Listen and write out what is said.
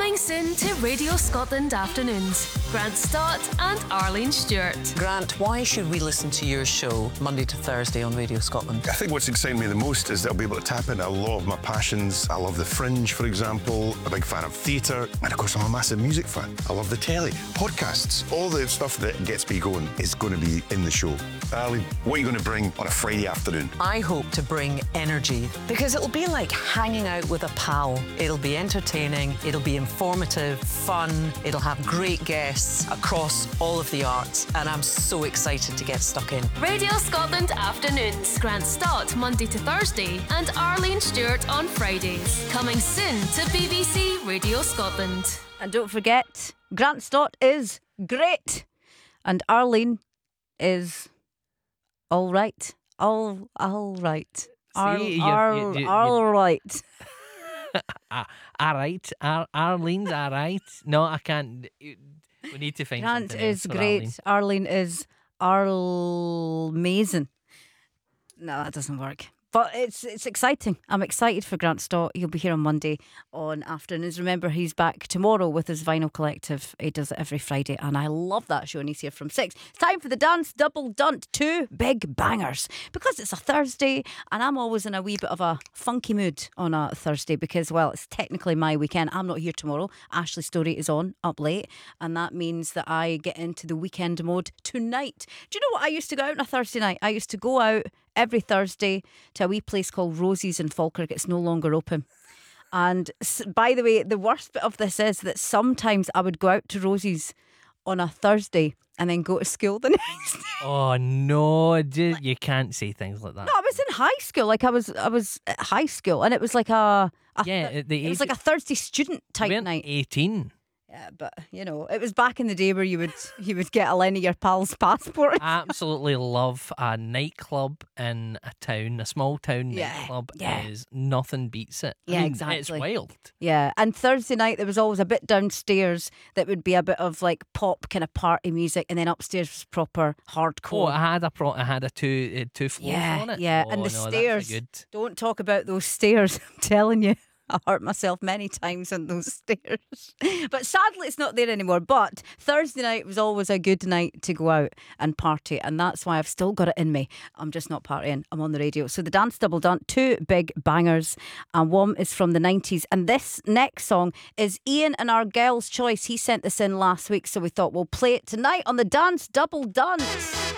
Coming soon to Radio Scotland Afternoons. Grant Stott and Arlene Stewart. Grant, why should we listen to your show Monday to Thursday on Radio Scotland? I think what's exciting me the most is that I'll be able to tap into a lot of my passions. I love the Fringe, for example. I'm a big fan of theatre. And of course, I'm a massive music fan. I love the telly, podcasts. All the stuff that gets me going is going to be in the show. Arlene, what are you going to bring on a Friday afternoon? I hope to bring energy, because it'll be like hanging out with a pal. It'll be entertaining, it'll be informative, fun, it'll have great guests across all of the arts, and I'm so excited to get stuck in. Radio Scotland Afternoons. Grant Stott Monday to Thursday and Arlene Stewart on Fridays. Coming soon to BBC Radio Scotland. And don't forget, Grant Stott is great, and Arlene is all right. All right. All right. All right. Arlene's all right. No, I can't. We need to find Grant something else is for great. Arlene is amazing. No, that doesn't work. But it's exciting. I'm excited for Grant Stott. He'll be here on Monday on afternoons. Remember, he's back tomorrow with his Vinyl Collective. He does it every Friday, and I love that show, and he's here from 6. It's time for the Dance Double Dunt. 2 big bangers. Because it's a Thursday, and I'm always in a wee bit of a funky mood on a Thursday because, well, it's technically my weekend. I'm not here tomorrow. Ashley Story is on up late, and that means that I get into the weekend mode tonight. Do you know what I used to go out on a Thursday night? I used to go out every Thursday to a wee place called Rosie's in Falkirk. It's no longer open. And by the way, the worst bit of this is that sometimes I would go out to Rosie's on a Thursday and then go to school the next day. Oh no, you can't say things like that. No, I was in high school. Like I was at high school, and it was like it was like a Thursday student type night. 18. Yeah, but you know, it was back in the day where you would get a lend of your pal's passport. Absolutely love a nightclub in a town, a small town nightclub. Is nothing beats it. Yeah, I mean, exactly. It's wild. Yeah, and Thursday night there was always a bit downstairs that would be a bit of like pop kind of party music, and then upstairs was proper hardcore. Oh, I had a two floors on it. Yeah, oh, and the no, stairs. Good. Don't talk about those stairs. I'm telling you. I hurt myself many times on those stairs. But sadly it's not there anymore. But Thursday night was always a good night to go out and party, and that's why I've still got it in me. I'm just not partying. I'm on the radio. So the Dance Double Dunt, 2 big bangers, and one is from the 90s. And this next song is Ian and our girl's choice. He sent this in last week, so we thought we'll play it tonight on the Dance Double Dunt.